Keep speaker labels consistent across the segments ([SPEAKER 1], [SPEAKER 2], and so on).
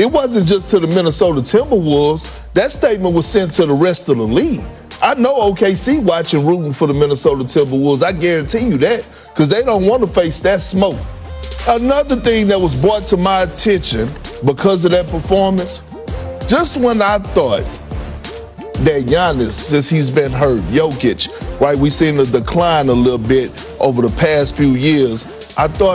[SPEAKER 1] It wasn't just to the Minnesota Timberwolves. That statement was sent to the rest of the league. I know OKC watching, rooting for the Minnesota Timberwolves. I guarantee you that, because they don't want to face that smoke. Another thing that was brought to my attention because of that performance, just when I thought that Giannis, since he's been hurt, Jokic, right, we seen a decline a little bit over the past few years, I thought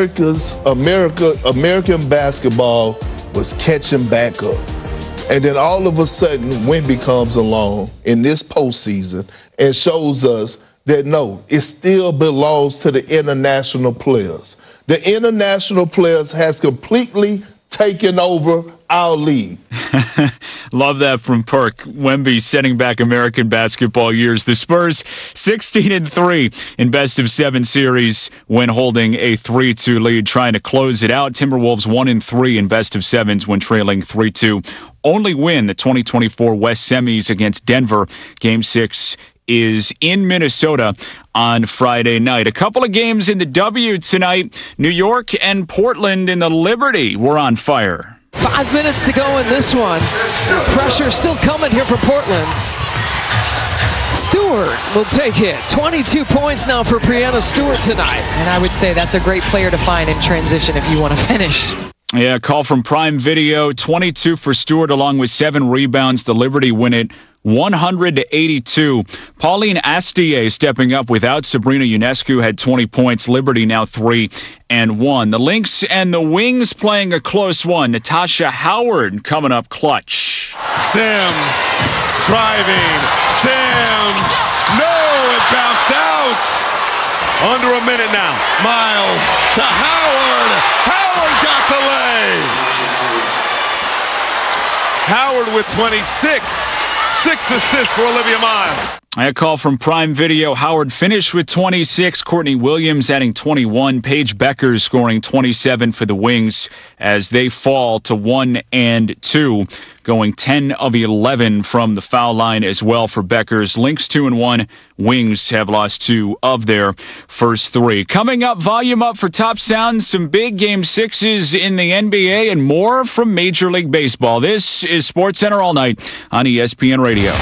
[SPEAKER 1] American basketball was catching back up. And then all of a sudden, Wemby comes along in this postseason and shows us that no, it still belongs to the international players. The international players has completely taken over our league.
[SPEAKER 2] Love that from Perk. Wemby setting back American basketball years. The Spurs 16-3 in best-of-7 series when holding a 3-2 lead, trying to close it out. Timberwolves 1-3 in best-of-7s when trailing 3-2. Only win the 2024 West Semis against Denver. Game 6 is in Minnesota on Friday night. A couple of games in the W tonight. New York and Portland in the Liberty were on fire.
[SPEAKER 3] 5 minutes to go in this one. Pressure still coming here for Portland. Stewart will take it. 22 points now for Breanna Stewart tonight.
[SPEAKER 4] And I would say that's a great player to find in transition if you want to finish.
[SPEAKER 2] Yeah, call from Prime Video. 22 for Stewart along with 7 rebounds. The Liberty win it 100-82. Pauline Astier stepping up without Sabrina Ionescu had 20 points. Liberty now 3-1. The Lynx and the Wings playing a close one. Natasha Howard coming up clutch.
[SPEAKER 5] Sims driving. Sims. No, it bounced out. Under a minute now. Miles to Howard. Howard got the lay. Howard with 26. 6 assists for Olivia Miles.
[SPEAKER 2] A call from Prime Video. Howard finished with 26. Courtney Williams adding 21. Paige Becker scoring 27 for the Wings as they fall to 1-2, going 10 of 11 from the foul line as well for Becker's. Lynx 2-1. Wings have lost 2 of their first 3. Coming up, volume up for Top Sound. Some big Game 6s in the NBA and more from Major League Baseball. This is SportsCenter All Night on ESPN Radio.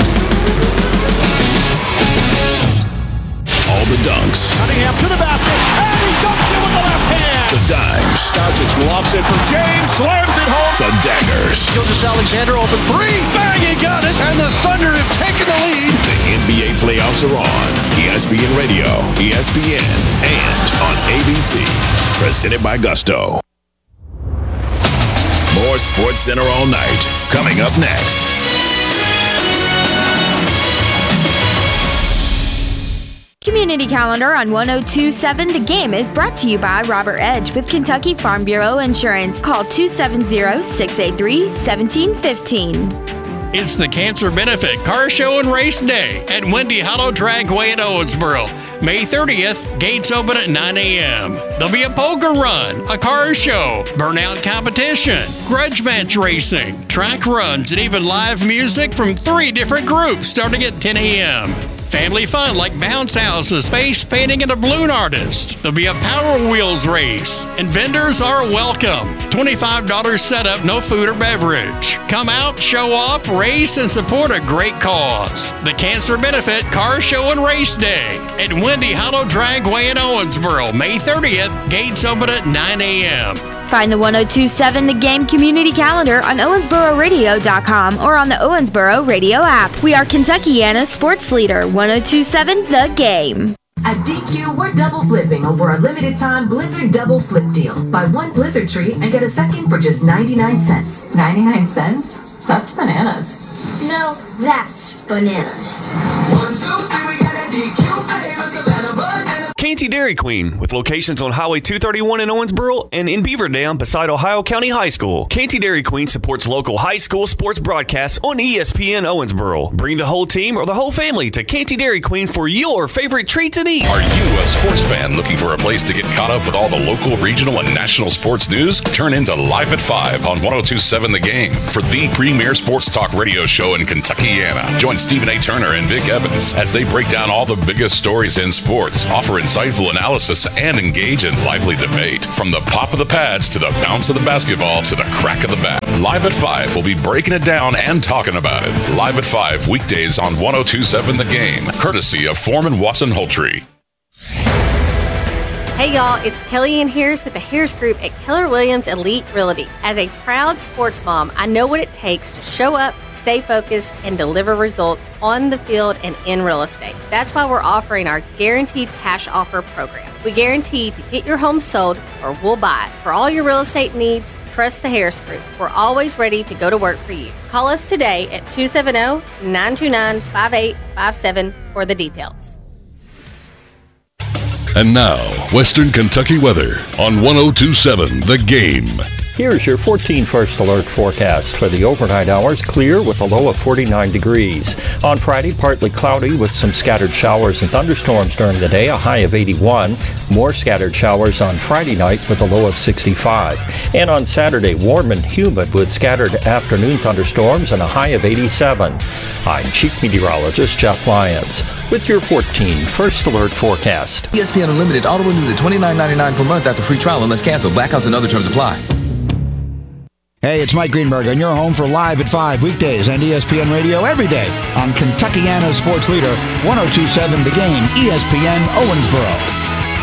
[SPEAKER 6] All the dunks.
[SPEAKER 7] Cunningham to the basket, and he dunks it with the left hand.
[SPEAKER 6] The dimes.
[SPEAKER 7] Doncic lobs it for James, slams it home.
[SPEAKER 6] The daggers.
[SPEAKER 7] Gilgeous-Alexander open 3, bang, he got it, and the Thunder have taken the lead.
[SPEAKER 6] The NBA playoffs are on ESPN Radio, ESPN, and on ABC. Presented by Gusto. More SportsCenter All Night coming up next.
[SPEAKER 8] Community Calendar on 102.7 The Game is brought to you by Robert Edge with Kentucky Farm Bureau Insurance. Call 270-683-1715.
[SPEAKER 9] It's the Cancer Benefit Car Show and Race Day at Windy Hollow Dragway in Owensboro. May 30th, gates open at 9 a.m. There'll be a poker run, a car show, burnout competition, grudge match racing, track runs, and even live music from 3 different groups starting at 10 a.m. Family fun like bounce houses, face painting, and a balloon artist. There'll be a Power Wheels race, and vendors are welcome. $25 setup, no food or beverage. Come out, show off, race, and support a great cause. The Cancer Benefit Car Show and Race Day at Windy Hollow Dragway in Owensboro, May 30th. Gates open at 9 a.m.
[SPEAKER 8] Find the 102.7 The Game Community Calendar on OwensboroRadio.com or on the Owensboro Radio app. We are Kentuckiana's sports leader, 102.7 The Game.
[SPEAKER 10] At DQ, we're double flipping over our limited time Blizzard Double Flip deal. Buy 1 Blizzard treat and get a second for just 99 cents.
[SPEAKER 11] 99 cents? That's bananas.
[SPEAKER 12] No, that's bananas.
[SPEAKER 13] 1, 2, 3, we got a DQ flavor, Savannah Bananas.
[SPEAKER 14] Canty Dairy Queen, with locations on Highway 231 in Owensboro and in Beaver Dam beside Ohio County High School. Canty Dairy Queen supports local high school sports broadcasts on ESPN Owensboro. Bring the whole team or the whole family to Canty Dairy Queen for your favorite treats and eats.
[SPEAKER 6] Are you a sports fan looking for a place to get caught up with all the local, regional, and national sports news? Turn into Live at 5 on 102.7 The Game for the premier sports talk radio show in Kentuckiana. Join Stephen A. Turner and Vic Evans as they break down all the biggest stories in sports, offer insightful analysis, and engage in lively debate. From the pop of the pads to the bounce of the basketball to the crack of the bat, and Live at 5 will be breaking it down and talking about it. Live at 5 weekdays on 102.7 The Game, courtesy of Foreman Watson Hultree.
[SPEAKER 15] Hey y'all, it's Kellyanne Harris with the Harris Group at Keller Williams Elite Realty. As a proud sports mom, I know what it takes to show up, stay focused, and deliver results on the field and in real estate. That's why we're offering our Guaranteed Cash Offer program. We guarantee to get your home sold or we'll buy it. For all your real estate needs, trust the Harris Group. We're always ready to go to work for you. Call us today at 270-929-5857 for the details.
[SPEAKER 16] And now, Western Kentucky weather on 102.7 The Game.
[SPEAKER 17] Here's your 14 First Alert forecast. For the overnight hours, clear with a low of 49 degrees. On Friday, partly cloudy with some scattered showers and thunderstorms during the day, a high of 81. More scattered showers on Friday night with a low of 65. And on Saturday, warm and humid with scattered afternoon thunderstorms and a high of 87. I'm Chief Meteorologist Jeff Lyons with your 14 First Alert forecast.
[SPEAKER 18] ESPN Unlimited Audible News at $29.99 per month after free trial unless canceled. Blackouts and other terms apply.
[SPEAKER 19] Hey, it's Mike Greenberg, and you're home for Live at 5 weekdays and ESPN Radio every day on Kentuckiana's sports leader, 102.7 The Game, ESPN Owensboro.